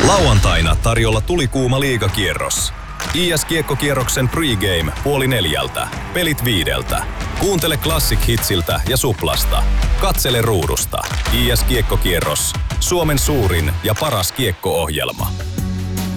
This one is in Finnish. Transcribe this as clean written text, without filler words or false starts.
Lauantaina tarjolla tulikuuma liigakierros. IS-kiekkokierroksen pregame 3:30. Pelit 5:00. Kuuntele Classic Hitsiltä ja Suplasta. Katsele ruudusta. IS-kiekkokierros. Suomen suurin ja paras kiekko-ohjelma.